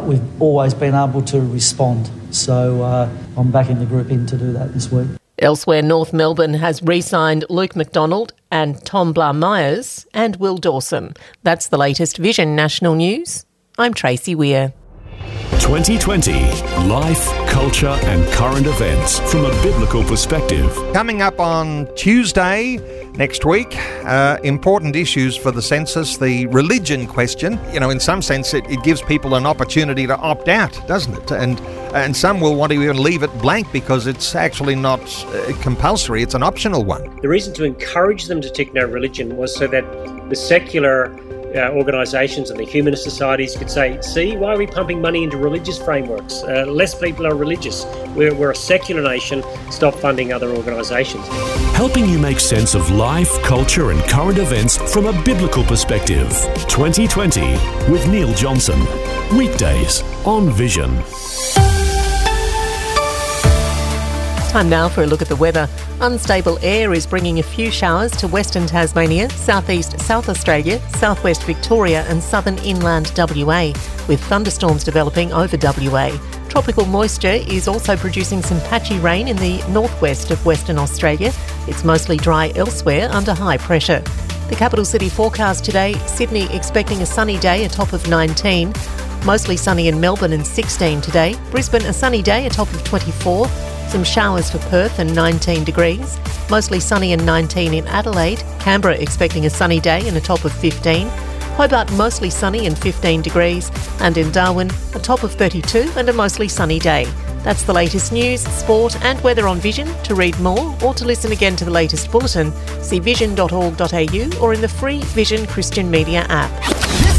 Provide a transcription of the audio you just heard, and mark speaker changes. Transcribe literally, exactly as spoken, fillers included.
Speaker 1: we've always been able to respond. So uh, I'm backing the group in to do that this week.
Speaker 2: Elsewhere, North Melbourne has re-signed Luke McDonald and Tom Blah-Myers and Will Dawson. That's the latest Vision National News. I'm Tracy Weir.
Speaker 3: twenty twenty Life, Culture and Current Events from a Biblical Perspective.
Speaker 4: Coming up on Tuesday next week, uh, important issues for the census, the religion question. You know, in some sense, it, it gives people an opportunity to opt out, doesn't it? And and some will want to even leave it blank because it's actually not uh, compulsory, it's an optional one.
Speaker 5: The reason to encourage them to tick no religion was so that the secular Uh, organisations and the humanist societies could say, see, why are we pumping money into religious frameworks? Uh, less people are religious. We're, we're a secular nation. Stop funding other organisations.
Speaker 3: Helping you make sense of life, culture and current events from a biblical perspective. twenty twenty with Neil Johnson. Weekdays on Vision.
Speaker 2: Time now for a look at the weather. Unstable air is bringing a few showers to Western Tasmania, southeast South Australia, southwest Victoria and southern inland W A, with thunderstorms developing over W A. Tropical moisture is also producing some patchy rain in the northwest of Western Australia. It's mostly dry elsewhere under high pressure. The capital city forecast today, Sydney expecting a sunny day, a top of nineteen. Mostly sunny in Melbourne and sixteen today. Brisbane a sunny day, a top of twenty-four. Some showers for Perth and nineteen degrees. Mostly sunny and nineteen in Adelaide. Canberra expecting a sunny day and a top of fifteen. Hobart mostly sunny and fifteen degrees. And in Darwin, a top of thirty-two and a mostly sunny day. That's the latest news, sport and weather on Vision. To read more or to listen again to the latest bulletin, see vision dot org dot a u or in the free Vision Christian Media app.